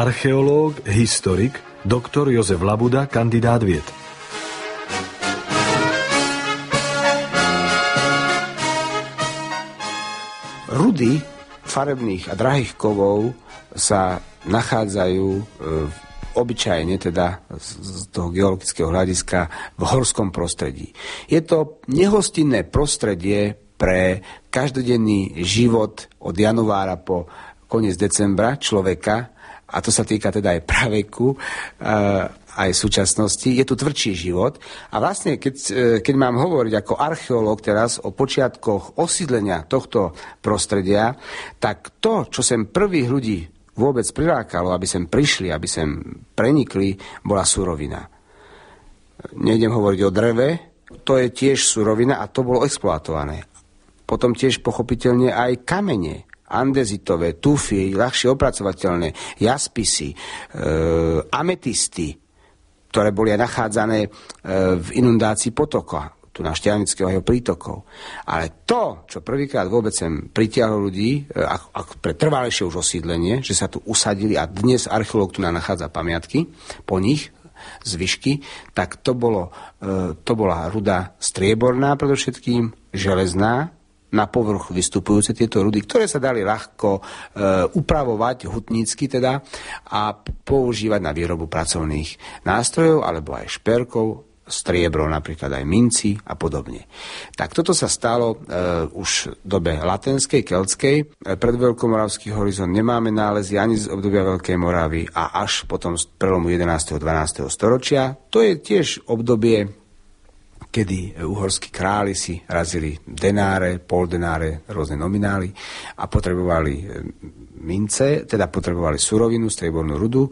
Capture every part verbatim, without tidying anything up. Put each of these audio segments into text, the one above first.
archeológ, historik, doktor Jozef Labuda, kandidát vied. Rudy farebných a drahých kovov sa nachádzajú v obyčajne teda z toho geologického hľadiska v horskom prostredí. Je to nehostinné prostredie pre každodenný život od januára po koniec decembra človeka, a to sa týka teda aj praveku, aj súčasnosti. Je tu tvrdší život a vlastne, keď, keď mám hovoriť ako archeológ teraz o počiatkoch osídlenia tohto prostredia, tak to, čo sem prvých ľudí vôbec prilákalo, aby sem prišli, aby sem prenikli, bola surovina. Nejdem hovoriť o dreve, to je tiež surovina a to bolo exploatované. Potom tiež pochopiteľne aj kamene, andezitové, tufy, ľahšie opracovateľné, jaspisy, e, ametisty, ktoré boli aj nachádzané e, v inundácii potoka, tu na Štiavnického a jeho prítokov. Ale to, čo prvýkrát vôbec sem pritiahlo ľudí, a, a pre trvalejšie už osídlenie, že sa tu usadili a dnes archeológ tu nachádza pamiatky po nich, zvyšky, tak to, bolo, e, to bola ruda strieborná predovšetkým, železná, na povrch vystupujúce tieto rudy, ktoré sa dali ľahko e, upravovať hutnícky teda a používať na výrobu pracovných nástrojov alebo aj šperkov, striebro, napríklad aj minci a podobne. Tak toto sa stalo e, už v dobe latenskej, keľtskej. E, pred Veľkomoravský horizont nemáme nálezy ani z obdobia Veľkej Moravy a až potom z prelomu jedenásteho a dvanásteho storočia. To je tiež obdobie, kedy uhorskí králi si razili denáre, poldenáre, rôzne nominály a potrebovali mince, teda potrebovali surovinu, striebornú rudu.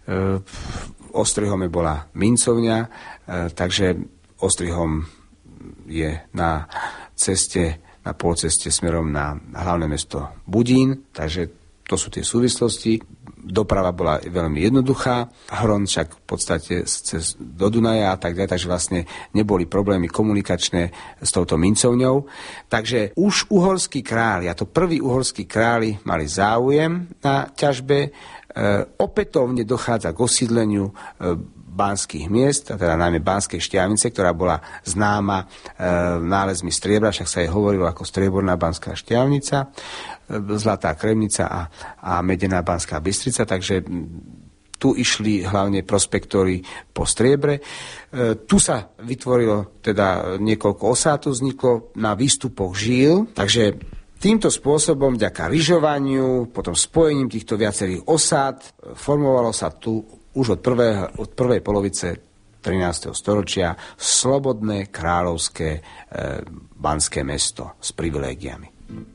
V Ostrihome bola mincovňa, takže Ostrihom je na ceste, na polceste smerom na hlavné mesto Budín, takže to sú tie súvislosti. Doprava bola veľmi jednoduchá, Hron však v podstate cez do Dunaja a tak ďalej, takže vlastne neboli problémy komunikačné s touto mincovňou. Takže už uhorskí králi, a to prví uhorskí králi mali záujem na ťažbe, e, opätovne dochádza k osídleniu e, banských miest, teda najmä Banskej Štiavnice, ktorá bola známa e, nálezmi striebra, však sa jej hovorilo ako strieborná Banská Štiavnica, e, Zlatá Kremnica a, a Medená Banská Bystrica, takže tu išli hlavne prospektori po striebre. E, tu sa vytvorilo teda niekoľko osád, vzniklo na výstupoch žíl, takže týmto spôsobom, vďaka ryžovaniu, potom spojením týchto viacerých osád, formovalo sa tu už od, prvého, od prvej polovice trinásteho storočia slobodné kráľovské e, banské mesto s privilégiami.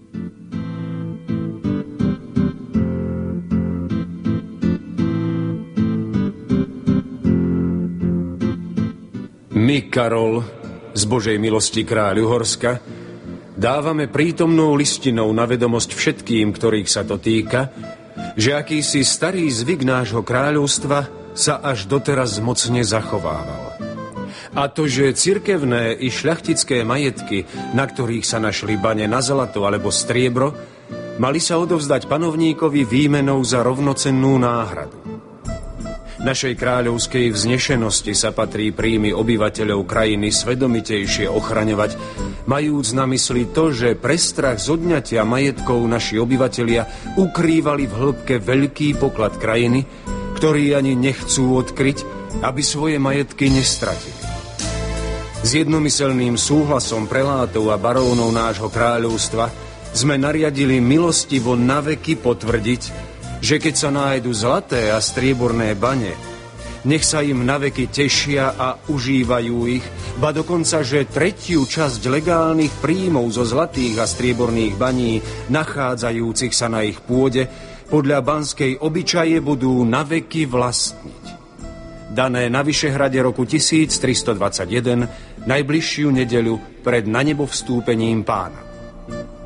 My, Karol, z Božej milosti kráľ Uhorska, dávame prítomnou listinou na vedomosť všetkým, ktorých sa to týka, že akýsi starý zvyk nášho kráľovstva sa až doteraz mocne zachovával. A to, že cirkevné i šľachtické majetky, na ktorých sa našli bane na zlato alebo striebro, mali sa odovzdať panovníkovi výmenou za rovnocennú náhradu. Našej kráľovskej vznešenosti sa patrí príjmy obyvateľov krajiny svedomitejšie ochraňovať, majúc na mysli to, že pre strach z odňatia majetkov naši obyvatelia ukrývali v hĺbke veľký poklad krajiny, ktorý ani nechcú odkryť, aby svoje majetky nestratili. S jednomyselným súhlasom prelátov a barónov nášho kráľovstva sme nariadili milostivo naveky potvrdiť, že keď sa nájdu zlaté a strieborné bane, nech sa im naveky tešia a užívajú ich, ba dokonca, že tretiu časť legálnych príjmov zo zlatých a strieborných baní, nachádzajúcich sa na ich pôde, podľa banskej obyčaje budú naveky vlastniť. Dané na Vyšehrade roku tisíctristodvadsaťjeden, najbližšiu nedeľu pred nanebovstúpením Pána.